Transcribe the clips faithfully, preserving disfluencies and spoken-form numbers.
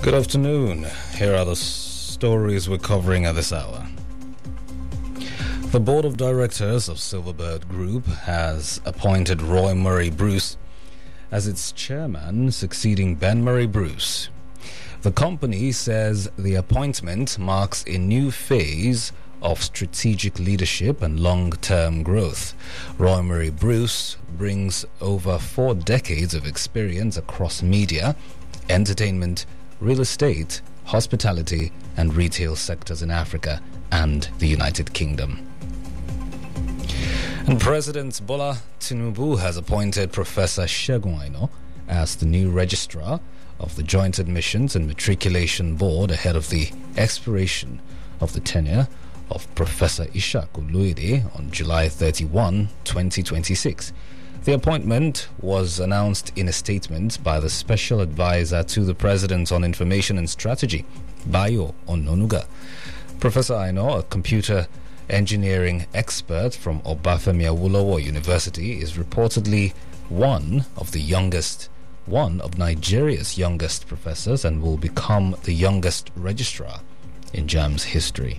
Good afternoon. Here are the stories we're covering at this hour. The board of directors of Silverbird Group has appointed Roy Murray Bruce as its chairman, succeeding Ben Murray Bruce. The company says the appointment marks a new phase of strategic leadership and long-term growth. Roy Murray Bruce brings over four decades of experience across media, entertainment, real estate, hospitality, and retail sectors in Africa and the United Kingdom. And President Bola Tinubu has appointed Professor Segun Aino as the new registrar of the Joint Admissions and Matriculation Board ahead of the expiration of the tenure of Professor Ishaq Oluide on July thirty-first, twenty twenty-six. The appointment was announced in a statement by the Special Advisor to the President on Information and Strategy, Bayo Ononuga. Professor Aino, a computer engineering expert from Obafemi Awolowo University, is reportedly one of the youngest, one of Nigeria's youngest professors and will become the youngest registrar in JAMB's history.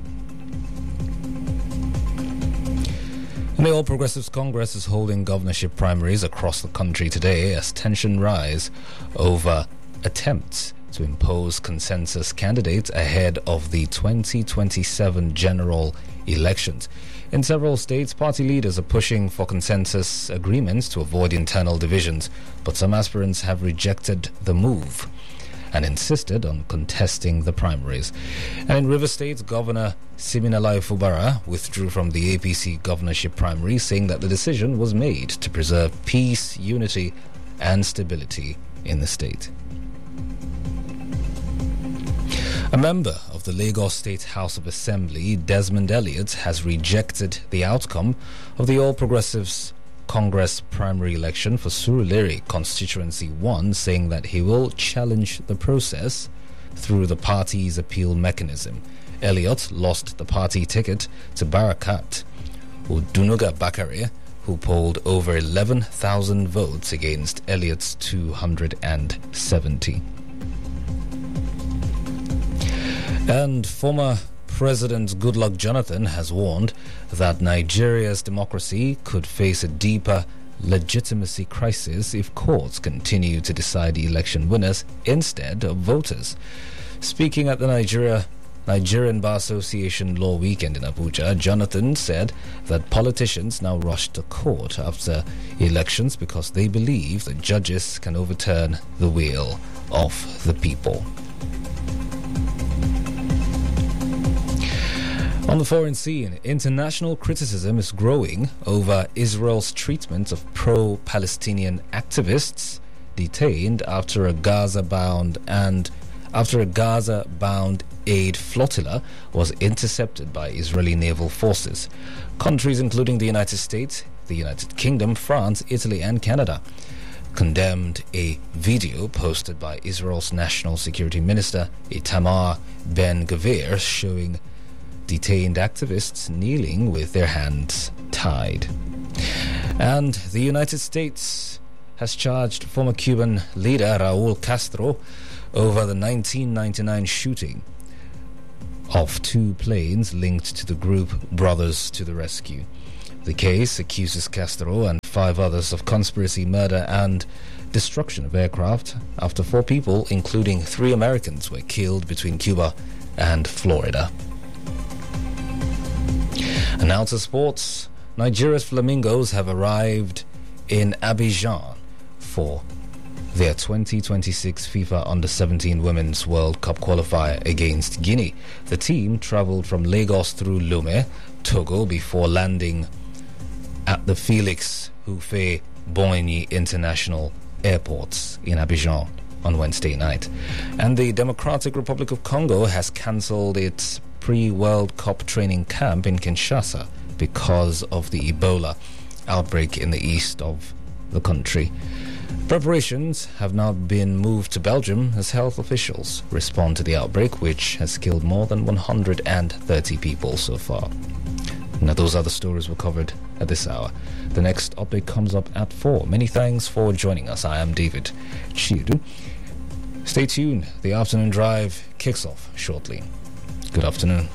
And the All Progressives Congress is holding governorship primaries across the country today as tension rise over attempts to impose consensus candidates ahead of the twenty twenty-seven general elections. In several states, party leaders are pushing for consensus agreements to avoid internal divisions, but some aspirants have rejected the move and insisted on contesting the primaries. And in River State, Governor Siminalayi Fubara withdrew from the A P C governorship primary, saying that the decision was made to preserve peace, unity, and stability in the state. A member of the Lagos State House of Assembly, Desmond Elliott, has rejected the outcome of the All Progressives Congress primary election for Surulere Constituency one, saying that he will challenge the process through the party's appeal mechanism. Elliott lost the party ticket to Barakat Odunuga Bakare, who polled over eleven thousand votes against Elliott's two hundred seventy. And former President Goodluck Jonathan has warned that Nigeria's democracy could face a deeper legitimacy crisis if courts continue to decide the election winners instead of voters. Speaking at the Nigeria Nigerian Bar Association Law Weekend in Abuja, Jonathan said that politicians now rush to court after elections because they believe that judges can overturn the will of the people. On the foreign scene, international criticism is growing over Israel's treatment of pro-Palestinian activists detained after a Gaza-bound and after a Gaza-bound aid flotilla was intercepted by Israeli naval forces. Countries including the United States, the United Kingdom, France, Italy, and Canada condemned a video posted by Israel's National Security Minister Itamar Ben-Gvir showing detained activists kneeling with their hands tied. And the United States has charged former Cuban leader Raul Castro over the nineteen ninety-nine shooting of two planes linked to the group Brothers to the Rescue. The case accuses Castro and five others of conspiracy, murder, and destruction of aircraft after four people, including three Americans, were killed between Cuba and Florida. And now to sports. Nigeria's Flamingos have arrived in Abidjan for their twenty twenty-six FIFA Under seventeen Women's World Cup qualifier against Guinea. The team travelled from Lagos through Lomé, Togo, before landing at the Felix Houphouët-Boigny International Airport in Abidjan on Wednesday night. And the Democratic Republic of Congo has cancelled its pre-World Cup training camp in Kinshasa because of the Ebola outbreak in the east of the country. Preparations have now been moved to Belgium as health officials respond to the outbreak, which has killed more than one hundred thirty people so far. Now, those are the stories we covered at this hour. The next update comes up at four. Many thanks for joining us. I am David Chiudu. Stay tuned. The afternoon drive kicks off shortly. Good afternoon.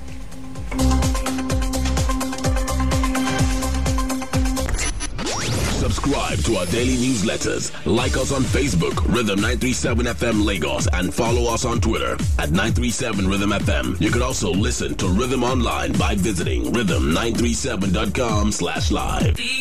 Subscribe to our daily newsletters. Like us on Facebook, Rhythm nine three seven F M Lagos, and follow us on Twitter at nine three seven Rhythm F M. You can also listen to Rhythm online by visiting rhythm nine three seven dot com slash live.